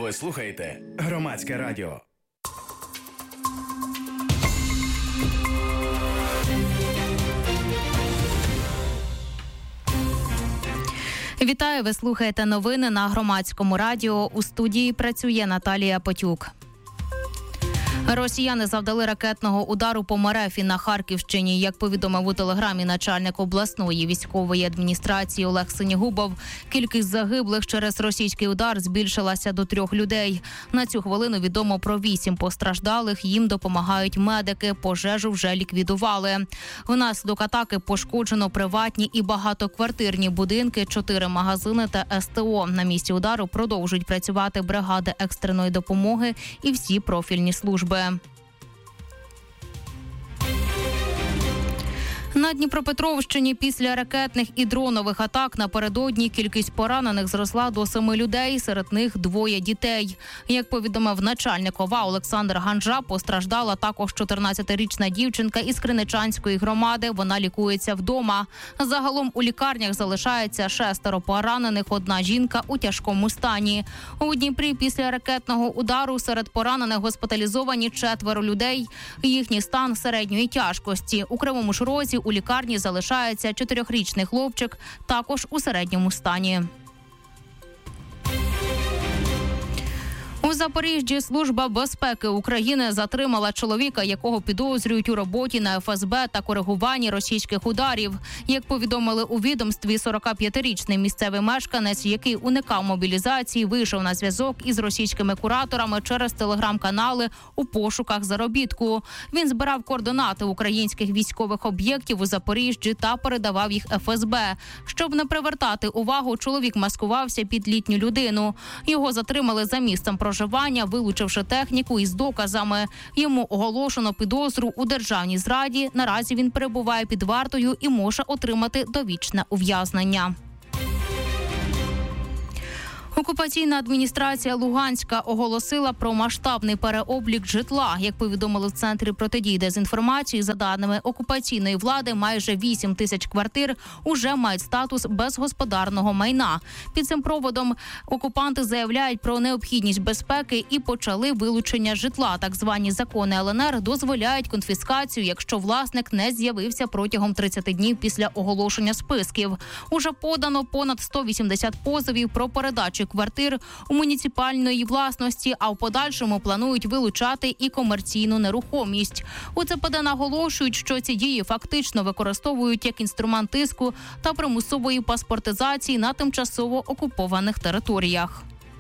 Ви слухаєте Громадське радіо. Вітаю, ви слухаєте новини на Громадському радіо. У студії працює Наталія Потюк. Росіяни завдали ракетного удару по МРЕФі на Харківщині. Як повідомив у телеграмі начальник обласної військової адміністрації Олег Синігубов, кількість загиблих через російський удар збільшилася до 3 людей. На цю хвилину відомо про 8 постраждалих, їм допомагають медики, пожежу вже ліквідували. Внаслідок атаки пошкоджено приватні і багатоквартирні будинки, 4 магазини та СТО. На місці удару продовжують працювати бригади екстреної допомоги і всі профільні служби. На Дніпропетровщині після ракетних і дронових атак напередодні кількість поранених зросла до 7 людей, серед них 2 дітей. Як повідомив начальник ОВА Олександр Ганжа, постраждала також 14-річна дівчинка із Криничанської громади. Вона лікується вдома. Загалом у лікарнях залишається 6 поранених, 1 жінка у тяжкому стані. У Дніпрі після ракетного удару серед поранених госпіталізовані 4 людей. Їхній стан середньої тяжкості. У Кривому ж Розі у лікарні залишається 4-річний хлопчик, також у середньому стані. У Запоріжжі Служба безпеки України затримала чоловіка, якого підозрюють у роботі на ФСБ та коригуванні російських ударів. Як повідомили у відомстві, 45-річний місцевий мешканець, який уникав мобілізації, вийшов на зв'язок із російськими кураторами через телеграм-канали у пошуках заробітку. Він збирав координати українських військових об'єктів у Запоріжжі та передавав їх ФСБ. Щоб не привертати увагу, чоловік маскувався під літню людину. Його затримали за місцем проживання, вилучивши техніку із доказами. Йому оголошено підозру у державній зраді. Наразі він перебуває під вартою і може отримати довічне ув'язнення. Окупаційна адміністрація Луганська оголосила про масштабний переоблік житла. Як повідомили в Центрі протидії дезінформації, за даними окупаційної влади, майже 8 тисяч квартир уже мають статус безгосподарного майна. Під цим проводом окупанти заявляють про необхідність безпеки і почали вилучення житла. Так звані закони ЛНР дозволяють конфіскацію, якщо власник не з'явився протягом 30 днів після оголошення списків. Уже подано понад 180 позовів про передачу квартир у муніципальної власності, а в подальшому планують вилучати і комерційну нерухомість. У ЦПД наголошують, що ці дії фактично використовують як інструмент тиску та примусової паспортизації на тимчасово окупованих територіях.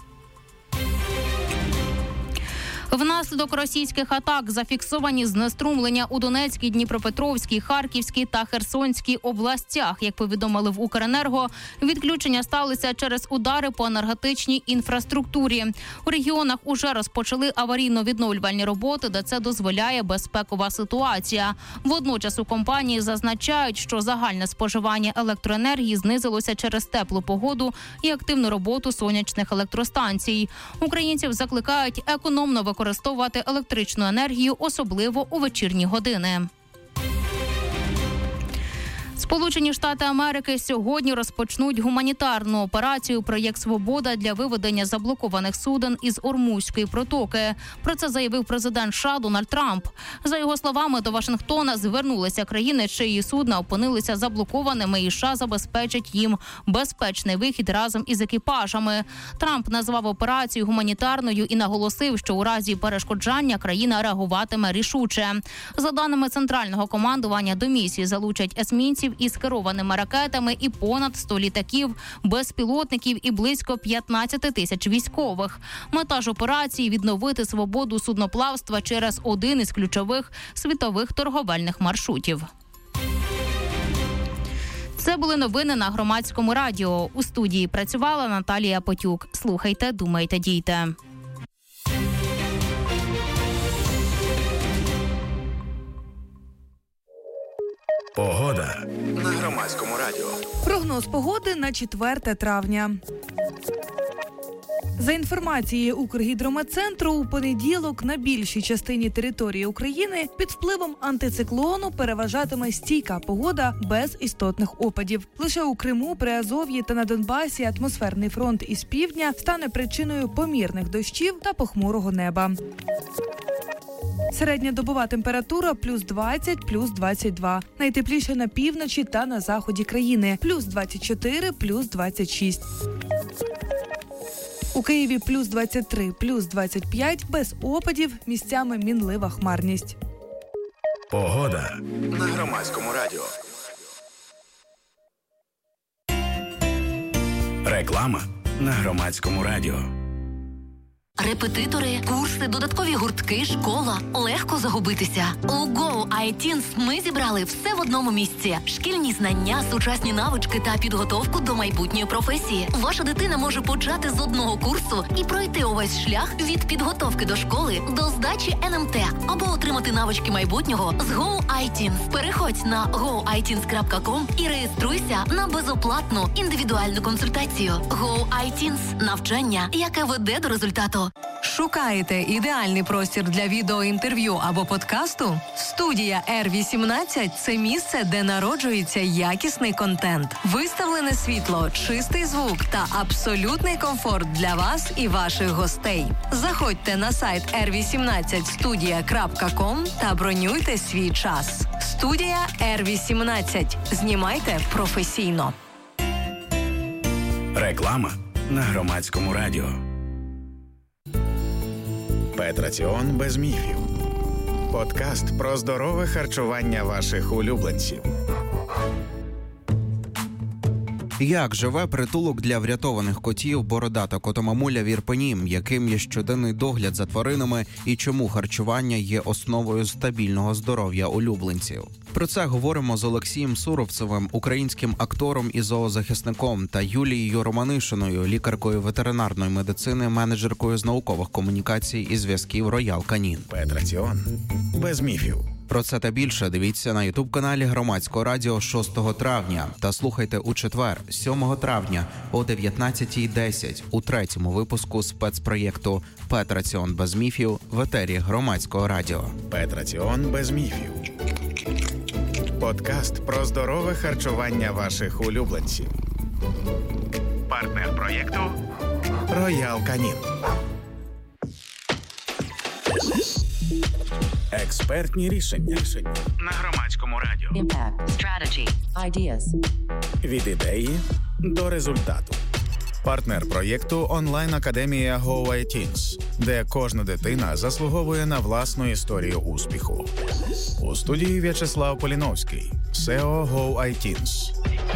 Внаслідок російських атак зафіксовані знеструмлення у Донецькій, Дніпропетровській, Харківській та Херсонській областях. Як повідомили в Укренерго, відключення сталися через удари по енергетичній інфраструктурі. У регіонах уже розпочали аварійно-відновлювальні роботи, де це дозволяє безпекова ситуація. Водночас у компанії зазначають, що загальне споживання електроенергії знизилося через теплу погоду і активну роботу сонячних електростанцій. Українців закликають економно використовувати електричну енергію, особливо у вечірні години. Сполучені Штати Америки сьогодні розпочнуть гуманітарну операцію «Проєкт Свобода» для виведення заблокованих суден із Ормузької протоки. Про це заявив президент США Дональд Трамп. За його словами, до Вашингтона звернулися країни, чиї судна опинилися заблокованими, і США забезпечать їм безпечний вихід разом із екіпажами. Трамп назвав операцію гуманітарною і наголосив, що у разі перешкоджання країна реагуватиме рішуче. За даними Центрального командування, до місії залучать есмінців із керованими ракетами і понад 100 літаків, безпілотників і близько 15 тисяч військових. Мета ж операції – відновити свободу судноплавства через один із ключових світових торговельних маршрутів. Це були новини на Громадському радіо. У студії працювала Наталія Потюк. Слухайте, думайте, дійте. Погода на Громадському радіо. Прогноз погоди на 4 травня. За інформацією Укргідрометцентру, у понеділок на більшій частині території України під впливом антициклону переважатиме стійка погода без істотних опадів. Лише у Криму, Приазов'ї та на Донбасі атмосферний фронт із півдня стане причиною помірних дощів та похмурого неба. Середньодобова температура плюс 20, плюс 22. Найтепліше на півночі та на заході країни. Плюс 24, плюс 26. У Києві плюс 23, плюс 25, без опадів, місцями мінлива хмарність. Погода на Громадському радіо. Реклама на Громадському радіо. Репетитори, курси, додаткові гуртки, школа. Легко загубитися. У Go iTeens ми зібрали все в одному місці. Шкільні знання, сучасні навички та підготовку до майбутньої професії. Ваша дитина може почати з одного курсу і пройти увесь шлях від підготовки до школи до здачі НМТ або отримати навички майбутнього з Go iTeens. Переходь на goiteens.com і реєструйся на безоплатну індивідуальну консультацію. Go iTeens – навчання, яке веде до результату. Шукаєте ідеальний простір для відеоінтерв'ю або подкасту? Студія R18 – це місце, де народжується якісний контент. Виставлене світло, чистий звук та абсолютний комфорт для вас і ваших гостей. Заходьте на сайт r18studia.com та бронюйте свій час. Студія R18. Знімайте професійно. Реклама на Громадському радіо. Петраціон без міфів. Подкаст про здорове харчування ваших улюбленців. Як живе притулок для врятованих котів «Бородата котомамуля» в Ірпені, яким є щоденний догляд за тваринами і чому харчування є основою стабільного здоров'я улюбленців? Про це говоримо з Олексієм Суровцевим, українським актором і зоозахисником, та Юлією Романишиною, лікаркою ветеринарної медицини, менеджеркою з наукових комунікацій і зв'язків «Роял Канін». Петраціон без міфів. Про це та більше дивіться на ютуб-каналі Громадського радіо 6 травня та слухайте у четвер, 7 травня о 19:10 у третьому випуску спецпроєкту «Петраціон без міфів» в етері Громадського радіо. Петраціон без міфів. Подкаст про здорове харчування ваших улюбленців. Партнер проєкту «Роял Канін». Експертні рішення на Громадському радіо. Impact. Strategy. Ideas. Від ідеї до результату. Партнер проєкту онлайн-академія Go iTeens, де кожна дитина заслуговує на власну історію успіху. У студії В'ячеслав Поліновський, SEO Go iTeens.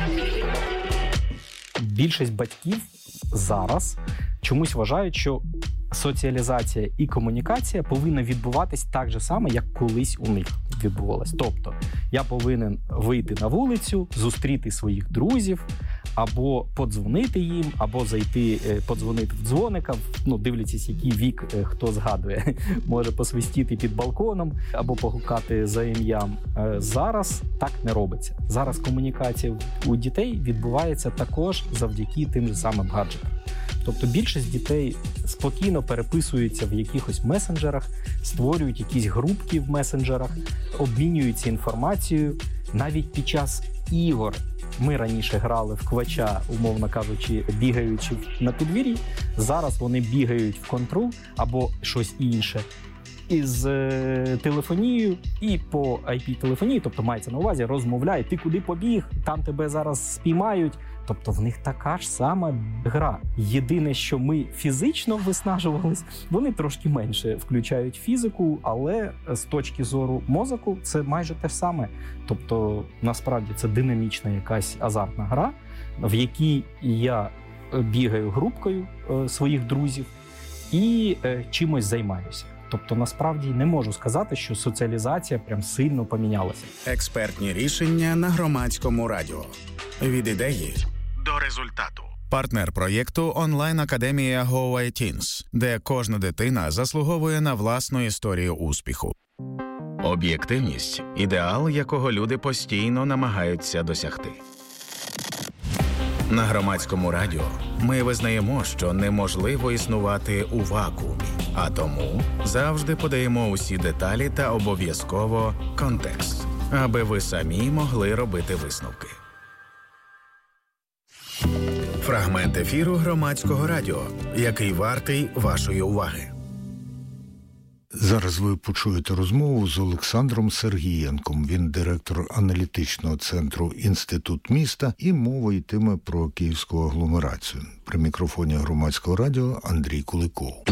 Більшість батьків зараз чомусь вважають, що соціалізація і комунікація повинна відбуватись так же само, як колись у них відбувалось. Тобто, я повинен вийти на вулицю, зустріти своїх друзів, або подзвонити їм, або зайти, подзвонити в дзвоника, дивлячись, який вік хто згадує, може посвистіти під балконом, або погукати за ім'ям. Зараз так не робиться. Зараз комунікація у дітей відбувається також завдяки тим же самим гаджетам. Тобто більшість дітей спокійно переписуються в якихось месенджерах, створюють якісь групки в месенджерах, обмінюються інформацією. Навіть під час ігор ми раніше грали в квача, умовно кажучи, бігаючи на подвір'ї. Зараз вони бігають в контру або щось інше із телефонією і по IP-телефонії, тобто мається на увазі, розмовляють, ти куди побіг, там тебе зараз спіймають. Тобто в них така ж сама гра. Єдине, що ми фізично виснажувались, вони трошки менше включають фізику, але з точки зору мозку це майже те ж саме. Тобто насправді це динамічна якась азартна гра, в якій я бігаю групкою своїх друзів і чимось займаюся. Тобто, насправді, не можу сказати, що соціалізація прям сильно помінялася. Експертні рішення на Громадському радіо. Від ідеї до результату. Партнер проєкту онлайн-академія Go iTeens, де кожна дитина заслуговує на власну історію успіху. Об'єктивність – ідеал, якого люди постійно намагаються досягти. На Громадському радіо ми визнаємо, що неможливо існувати у вакуумі, а тому завжди подаємо усі деталі та обов'язково контекст, аби ви самі могли робити висновки. Фрагмент ефіру Громадського радіо, який вартий вашої уваги. Зараз ви почуєте розмову з Олександром Сергієнком. Він директор аналітичного центру «Інститут міста», і мова йтиме про київську агломерацію. При мікрофоні Громадського радіо Андрій Куликов.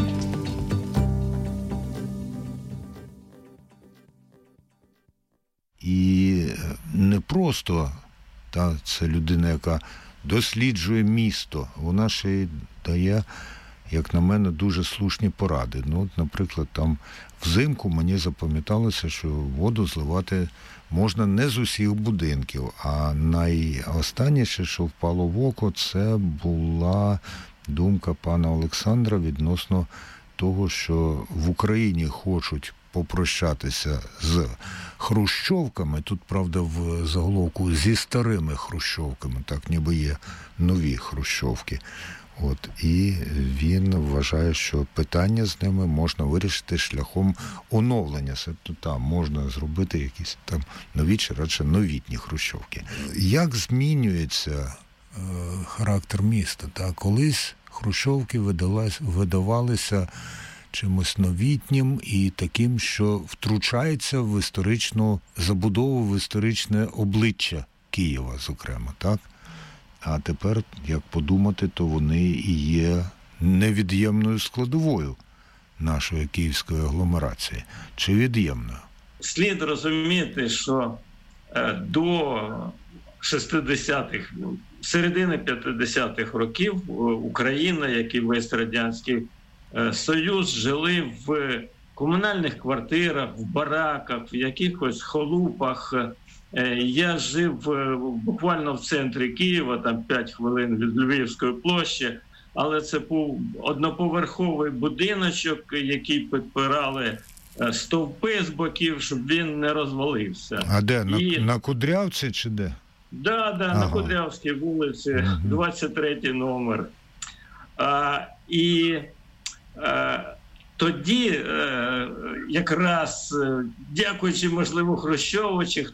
І не просто це людина, яка досліджує місто, вона ще й дає, як на мене, дуже слушні поради. Наприклад, там взимку мені запам'яталося, що воду зливати можна не з усіх будинків, а найостанніше, що впало в око, це була думка пана Олександра відносно того, що в Україні хочуть попрощатися з хрущовками. Тут, правда, в заголовку зі старими хрущовками, так ніби є нові хрущовки. І він вважає, що питання з ними можна вирішити шляхом оновлення. Там можна зробити якісь там нові чи радше новітні хрущовки. Як змінюється характер міста? Колись хрущовки видавалися чимось новітнім і таким, що втручається в історичну забудову, в історичне обличчя Києва, зокрема, так? А тепер, як подумати, то вони і є невід'ємною складовою нашої київської агломерації. Чи від'ємною? Слід розуміти, що до 60-х, середини 50-х років Україна, як і весь Радянський Союз, жили в комунальних квартирах, в бараках, в якихось холупах. Я жив буквально в центрі Києва, там 5 хвилин від Львівської площі, але це був одноповерховий будиночок, який підпирали стовпи з боків, щоб він не розвалився. А де? На Кудрявці чи де? Да, на Кудрявській вулиці, 23 номер. Тоді, якраз дякуючи, можливо, Хрущовичу